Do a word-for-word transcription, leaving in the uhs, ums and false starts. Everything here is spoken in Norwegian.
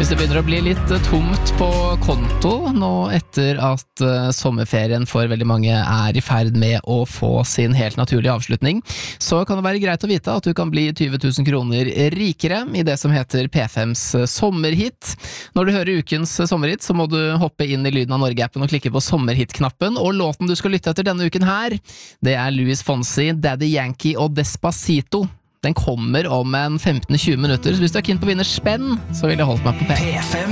Hvis det begynner å bli litt tomt på konto nå etter at uh, sommerferien for veldig mange er i ferd med å få sin helt naturlige avslutning, så kan det være greit å vite at du kan bli tjue tusen kroner rikere i det som heter P fems sommerhit. Når du hører ukens sommerhit, så må du hoppe inn i Lyden av Norge-appen og klikke på sommerhit-knappen, og låten du skal lytte etter denne uken her, det er Luis Fonsi, Daddy Yankee og Despacito. Den kommer om en femten til tjue minutter, så hvis du er keen på å vinne spenn, så vil jeg holde meg på P.